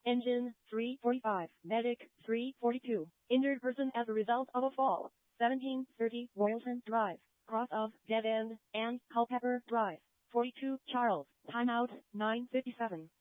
Engine 345. Medic 342. Injured person as a result of a fall. 1730 Royalton Drive. Cross of Dead End and Culpeper Drive. 42 Charles. Timeout 9:57.